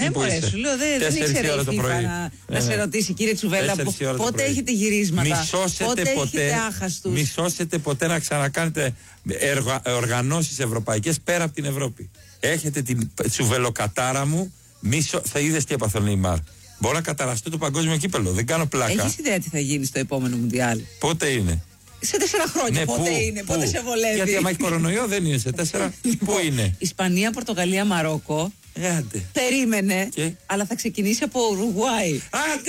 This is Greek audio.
που είσαι. Σου λέω, δεν ήξερε η FIFA να σε ρωτήσει, κύριε Τσουβέλλα, πότε έχετε γυρίσματα, πότε έχετε άχαστους. Μη σώσετε ποτέ να ξανακάνετε οργανώσεις ευρωπαϊκές πέρα από την Ευρώπη. Έχετε την τσουβελοκατάρα μου, θα είδες τι έπαθε ο Νεϊμάρ. Μπορώ να καταραστώ το παγκόσμιο κύπελο, δεν κάνω πλάκα. Έχεις ιδέα τι θα γίνει στο επόμενο Μουντιάλ? Πότε είναι? Σε 4 χρόνια. Ναι, πότε είναι, πότε σε βολεύει? Γιατί άμα έχει κορονοϊό δεν είναι σε 4. Πού είναι? Ισπανία, Πορτογαλία, Μαρόκο. Άντε. Περίμενε, αλλά θα ξεκινήσει από Ουρουγουάη.